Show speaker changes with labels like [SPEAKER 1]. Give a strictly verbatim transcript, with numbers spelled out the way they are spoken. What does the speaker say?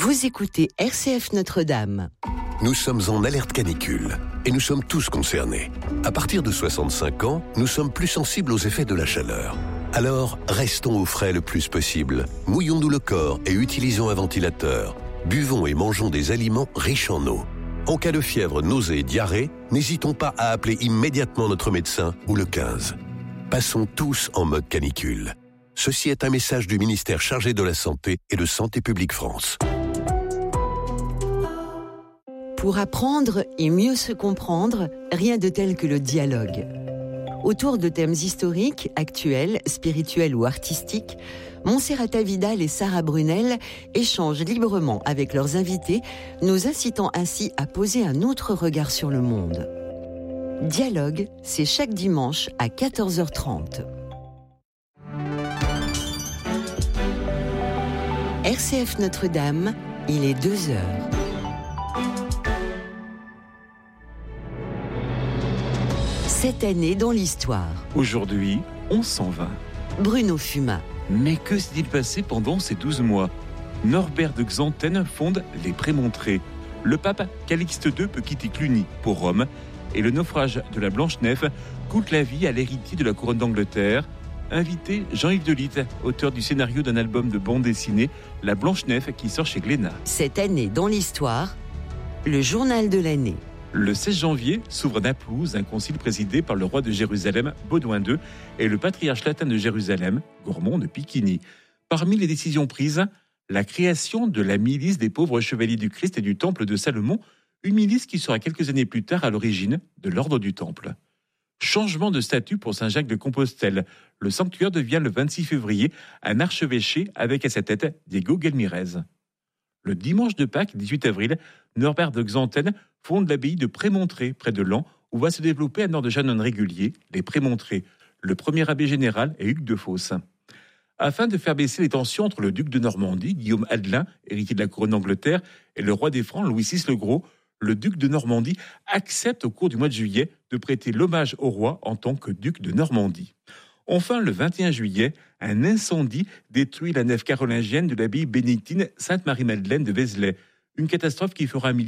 [SPEAKER 1] Vous écoutez R C F Notre-Dame.
[SPEAKER 2] Nous sommes en alerte canicule et nous sommes tous concernés. À partir de soixante-cinq ans, nous sommes plus sensibles aux effets de la chaleur. Alors, restons au frais le plus possible. Mouillons-nous le corps et utilisons un ventilateur. Buvons et mangeons des aliments riches en eau. En cas de fièvre, nausée et diarrhée, n'hésitons pas à appeler immédiatement notre médecin ou le quinze. Passons tous en mode canicule. Ceci est un message du ministère chargé de la Santé et de Santé publique France.
[SPEAKER 1] Pour apprendre et mieux se comprendre, rien de tel que le dialogue. Autour de thèmes historiques, actuels, spirituels ou artistiques, Monserrata Vidal et Sarah Brunel échangent librement avec leurs invités, nous incitant ainsi à poser un autre regard sur le monde. Dialogue, c'est chaque dimanche à quatorze heures trente. R C F Notre-Dame, il est deux heures. Cette année dans l'histoire.
[SPEAKER 3] Aujourd'hui, on s'en va.
[SPEAKER 1] Bruno Fumat.
[SPEAKER 3] Mais que s'est-il passé pendant ces douze mois ? Norbert de Xanten fonde les Prémontrés. Le pape Calixte deux peut quitter Cluny pour Rome. Et le naufrage de la Blanche-Nef coûte la vie à l'héritier de la couronne d'Angleterre. Invité Jean-Yves Delitte, auteur du scénario d'un album de bande dessinée, La Blanche-Nef, qui sort chez Glénat.
[SPEAKER 1] Cette année dans l'histoire, le journal de l'année.
[SPEAKER 3] Le seize janvier s'ouvre à Naplouse un concile présidé par le roi de Jérusalem, Baudouin deux, et le patriarche latin de Jérusalem, Gourmand de Piquigny. Parmi les décisions prises, la création de la milice des pauvres chevaliers du Christ et du Temple de Salomon, une milice qui sera quelques années plus tard à l'origine de l'ordre du Temple. Changement de statut pour Saint-Jacques de Compostelle. Le sanctuaire devient le vingt-six février un archevêché avec à sa tête Diego Gelmirez. Le dimanche de Pâques, dix-huit avril, Norbert de Xanten fonde l'abbaye de Prémontré, près de Laon, où va se développer un ordre de chanoines régulier, les Prémontrés. Le premier abbé général est Hugues de Fosse. Afin de faire baisser les tensions entre le duc de Normandie, Guillaume Adelin, héritier de la couronne d'Angleterre, et le roi des Francs, Louis six le Gros, le duc de Normandie accepte au cours du mois de juillet de prêter l'hommage au roi en tant que duc de Normandie. Enfin, le vingt et un juillet, un incendie détruit la nef carolingienne de l'abbaye bénédictine Sainte-Marie-Madeleine de Vézelay. Une catastrophe qui fera un millier